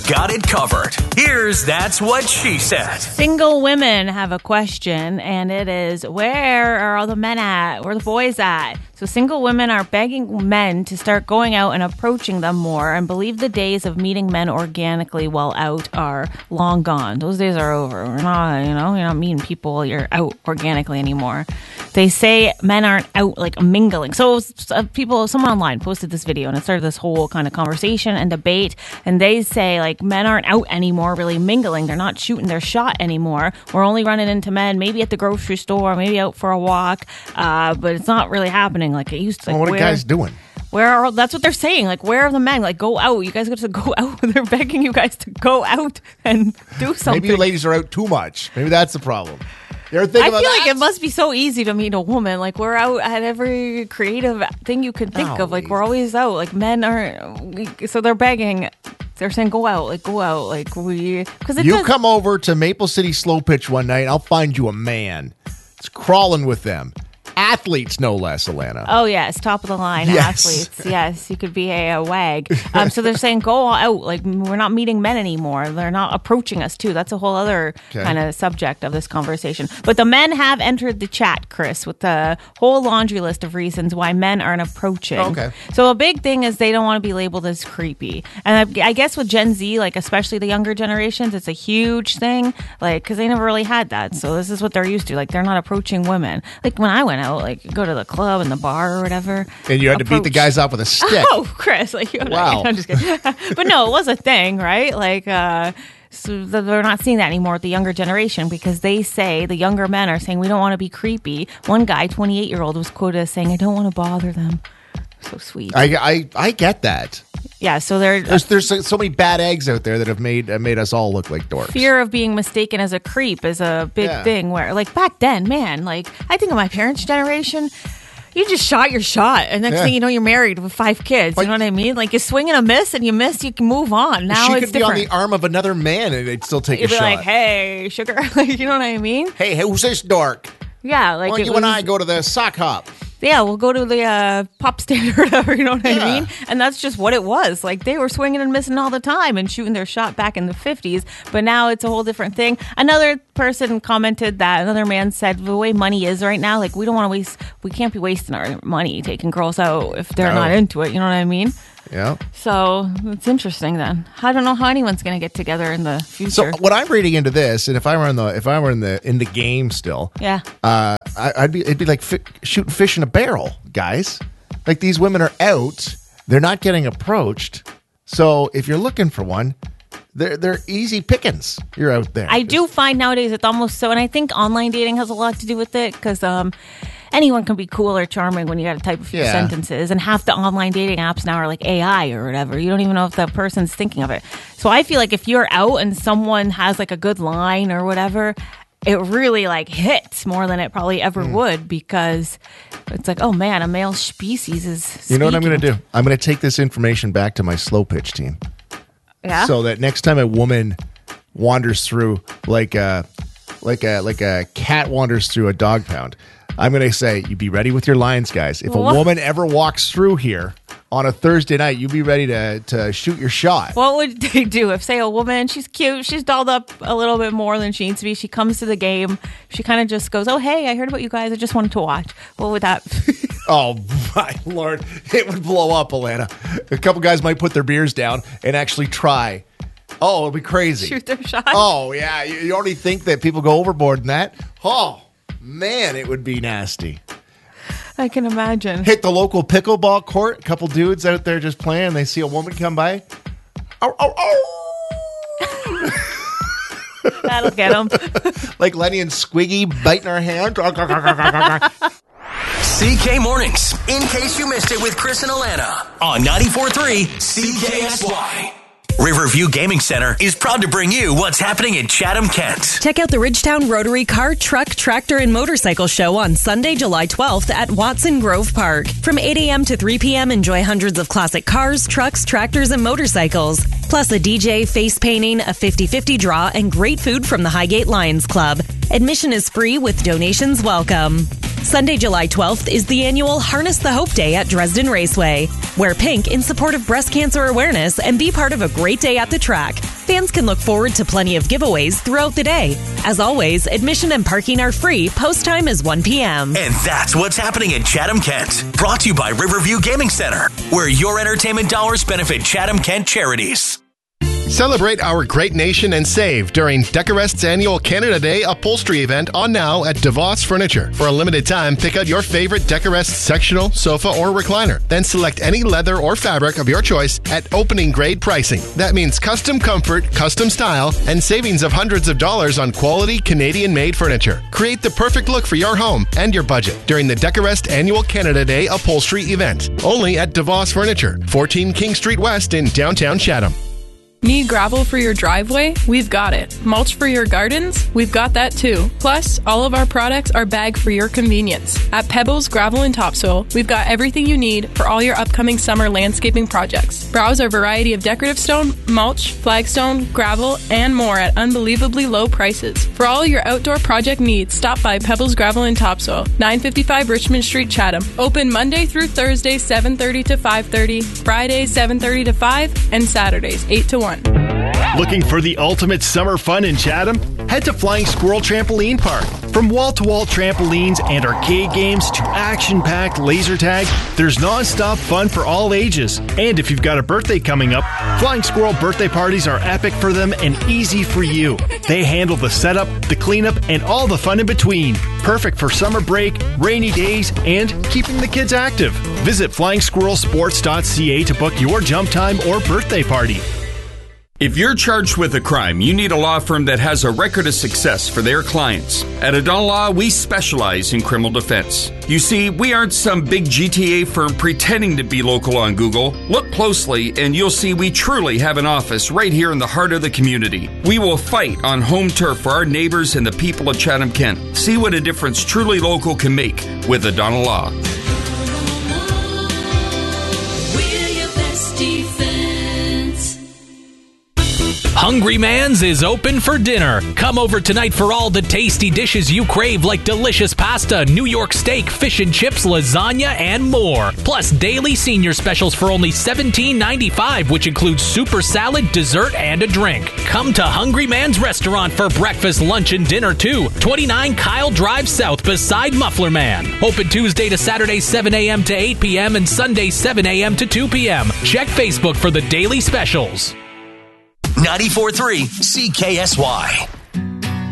got it covered. Here's That's What She Said. Single women have a question, and it is, where are all the men at? Where are the boys at? So single women are begging men to start going out and approaching them more and believe the days of meeting men organically while out are long gone. Those days are over. We're not, you're not meeting people while you're out organically anymore. They say men aren't out like mingling. So someone online posted this video and it started this whole kind of conversation and debate. And they say like men aren't out anymore really mingling. They're not shooting their shot anymore. We're only running into men maybe at the grocery store, maybe out for a walk. But it's not really happening like it used to. Well, what are guys doing? That's what they're saying. Like, where are the men? Like, go out. You guys got to go out. They're begging you guys to go out and do something. Maybe you ladies are out too much. Maybe that's the problem. You ever I think feel about that? like it must be so easy to meet a woman. Like, we're out at every creative thing you can think of. Like, we're always out. Like, men aren't. So they're begging. They're saying, go out. Like, go out. Like, come over to Maple City Slow Pitch one night. I'll find you a man. It's crawling with them. Athletes, no less, Alana. Oh, yes. Top of the line athletes. Yes. You could be a wag. So they're saying, go out. Like, we're not meeting men anymore. They're not approaching us, too. That's a whole other kind of subject of this conversation. But the men have entered the chat, Chris, with the whole laundry list of reasons why men aren't approaching. Okay. So a big thing is they don't want to be labeled as creepy. And I guess with Gen Z, like, especially the younger generations, it's a huge thing. Like, because they never really had that. So this is what they're used to. Like, they're not approaching women. Like, when I went out, like go to the club and the bar or whatever, and you had to beat the guys up with a stick. Oh, Chris! Like, wow. I'm just kidding. But no, it was a thing, right? Like, so they're not seeing that anymore with the younger generation because they say the younger men are saying we don't want to be creepy. One guy, 28-year-old, was quoted as saying, "I don't want to bother them." So sweet. I get that. Yeah, so there's so many bad eggs out there that have made us all look like dorks. Fear of being mistaken as a creep is a big thing where, like, back then, man, like, I think of my parents' generation, you just shot your shot, and next thing you know, you're married with 5 kids. You know what I mean? Like, you swing and a miss, and you miss, you can move on. Now it's different. She could be on the arm of another man, and they'd still take a shot. You'd be like, hey, sugar. Like, you know what I mean? Hey, who's this dork? Yeah. Like, why don't you and I go to the sock hop? Yeah, we'll go to the pop stand or whatever, you know what I mean? And that's just what it was. Like, they were swinging and missing all the time and shooting their shot back in the 50s. But now it's a whole different thing. Another person commented that, another man said, the way money is right now, like, we can't be wasting our money taking girls out if they're not into it. You know what I mean? Yeah. So it's interesting then. I don't know how anyone's going to get together in the future. So what I'm reading into this, and if I were in the game still, it'd be like shooting fish in a barrel, guys. Like, these women are out, they're not getting approached. So if you're looking for one, they're easy pickings. You're out there. I do find nowadays it's almost so, and I think online dating has a lot to do with it because anyone can be cool or charming when you got to type a few sentences, and half the online dating apps now are like AI or whatever. You don't even know if that person's thinking of it. So I feel like if you're out and someone has like a good line or whatever, it really like hits more than it probably ever would, because it's like, oh man, a male species is speaking. You know what I'm going to do? I'm going to take this information back to my slow pitch team. Yeah. So that next time a woman wanders through like a cat wanders through a dog pound, I'm going to say, you be ready with your lines, guys. If a woman ever walks through here on a Thursday night, you be ready to shoot your shot. What would they do if, say, a woman, she's cute, she's dolled up a little bit more than she needs to be, she comes to the game, she kind of just goes, oh, hey, I heard about you guys, I just wanted to watch. What would that... Oh, my Lord. It would blow up, Alana. A couple guys might put their beers down and actually try. Oh, it'll be crazy. Shoot their shot? Oh, yeah. You already think that people go overboard in that? Oh, man, it would be nasty. I can imagine. Hit the local pickleball court. A couple dudes out there just playing. They see a woman come by. Oh, oh, oh. That'll get them. Like Lenny and Squiggy biting our hand. CK Mornings, in case you missed it, with Chris and Alana on 94.3 CKSY. Riverview Gaming Center is proud to bring you what's happening in Chatham, Kent. Check out the Ridgetown Rotary Car, Truck, Tractor, and Motorcycle Show on Sunday, July 12th at Watson Grove Park. From 8 a.m. to 3 p.m., enjoy hundreds of classic cars, trucks, tractors, and motorcycles. Plus a DJ, face painting, a 50-50 draw, and great food from the Highgate Lions Club. Admission is free with donations welcome. Sunday, July 12th is the annual Harness the Hope Day at Dresden Raceway. Wear pink in support of breast cancer awareness and be part of a great day at the track. Fans can look forward to plenty of giveaways throughout the day. As always, admission and parking are free. Post time is 1 p.m. And that's what's happening in Chatham-Kent. Brought to you by Riverview Gaming Center, where your entertainment dollars benefit Chatham-Kent charities. Celebrate our great nation and save during Decorest's annual Canada Day upholstery event on now at DeVos Furniture. For a limited time, pick out your favorite Decorest sectional, sofa, or recliner. Then select any leather or fabric of your choice at opening grade pricing. That means custom comfort, custom style, and savings of hundreds of dollars on quality Canadian-made furniture. Create the perfect look for your home and your budget during the Decorest annual Canada Day upholstery event. Only at DeVos Furniture, 14 King Street West in downtown Chatham. Need gravel for your driveway? We've got it. Mulch for your gardens? We've got that too. Plus, all of our products are bagged for your convenience. At Pebbles Gravel and Topsoil, we've got everything you need for all your upcoming summer landscaping projects. Browse our variety of decorative stone, mulch, flagstone, gravel, and more at unbelievably low prices. For all your outdoor project needs, stop by Pebbles Gravel and Topsoil, 955 Richmond Street, Chatham. Open Monday through Thursday, 7:30 to 5:30, Fridays, 7:30 to 5, and Saturdays, 8 to 1. Looking for the ultimate summer fun in Chatham? Head to Flying Squirrel Trampoline Park. From wall-to-wall trampolines and arcade games to action-packed laser tag, there's non-stop fun for all ages. And if you've got a birthday coming up, Flying Squirrel birthday parties are epic for them and easy for you. They handle the setup, the cleanup, and all the fun in between. Perfect for summer break, rainy days, and keeping the kids active. Visit FlyingSquirrelSports.ca to book your jump time or birthday party. If you're charged with a crime, you need a law firm that has a record of success for their clients. At O'Donnell Law, we specialize in criminal defense. You see, we aren't some big GTA firm pretending to be local on Google. Look closely and you'll see we truly have an office right here in the heart of the community. We will fight on home turf for our neighbors and the people of Chatham-Kent. See what a difference truly local can make with O'Donnell Law. Hungry Man's is open for dinner. Come over tonight for all the tasty dishes you crave, like delicious pasta, New York steak, fish and chips, lasagna, and more. Plus daily senior specials for only $17.95, which includes super salad, dessert, and a drink. Come to Hungry Man's Restaurant for breakfast, lunch, and dinner too. 29 Kyle Drive South beside Muffler Man. Open Tuesday to Saturday 7 a.m. to 8 p.m. and Sunday 7 a.m. to 2 p.m. Check Facebook for the daily specials. 94.3 CKSY.